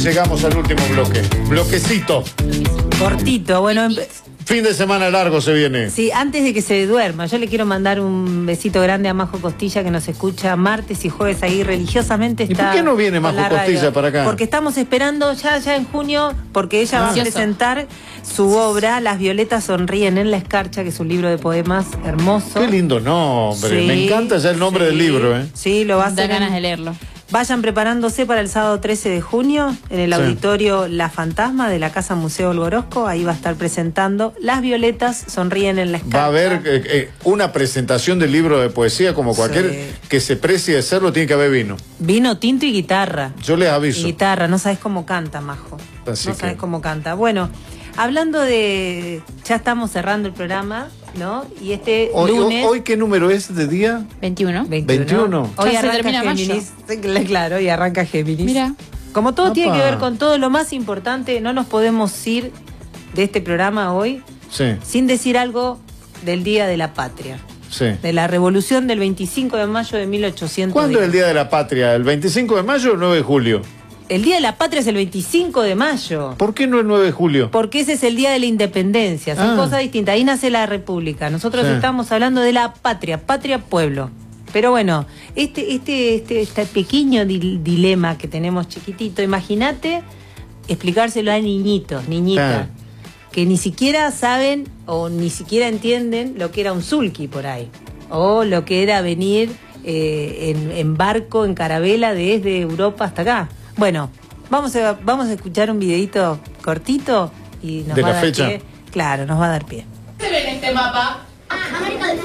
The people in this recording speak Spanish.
Llegamos al último bloque. Bloquecito. Cortito, bueno. Fin de semana largo se viene. Sí, antes de que se duerma, yo le quiero mandar un besito grande a Majo Costilla, que nos escucha martes y jueves ahí religiosamente. ¿Y por qué no viene Majo Costilla para acá? Porque estamos esperando ya en junio, porque ella va a presentar su obra, Las violetas sonríen en la escarcha, que es un libro de poemas hermoso. Qué lindo nombre, sí, me encanta ya el nombre del libro. Sí, lo va a hacer. Da ganas de leerlo. Vayan preparándose para el sábado 13 de junio en el auditorio La Fantasma de la Casa Museo Olgorosco. Ahí va a estar presentando Las violetas sonríen en la escarcha. Va a haber una presentación del libro de poesía, como cualquier que se precie de serlo, tiene que haber vino. Vino, tinto y guitarra. Yo les aviso. Y guitarra, no sabes cómo canta, Majo. No sabes cómo canta. Bueno, hablando de... Ya estamos cerrando el programa, ¿no? Y lunes... ¿Hoy qué número es de día? 21. 21. Hoy ya se arranca termina Géminis. Claro, hoy arranca Géminis. Mira. Como todo tiene que ver con todo, lo más importante, no nos podemos ir de este programa hoy sin decir algo del Día de la Patria. De la revolución del 25 de mayo de 1810. ¿Cuándo es el Día de la Patria? ¿El 25 de mayo o el 9 de julio? El Día de la Patria es el 25 de mayo. ¿Por qué no el 9 de julio? Porque ese es el Día de la Independencia. Son cosas distintas. Ahí nace la República. Nosotros estamos hablando de la patria, patria-pueblo. Pero bueno, este pequeño dilema que tenemos chiquitito, imagínate explicárselo a niñitos, niñitas, que ni siquiera saben o ni siquiera entienden lo que era un sulky por ahí. O lo que era venir en barco, en carabela, desde Europa hasta acá. Bueno, vamos a escuchar un videito cortito y nos va a dar pie. Claro, nos va a dar pie. Se ve en este mapa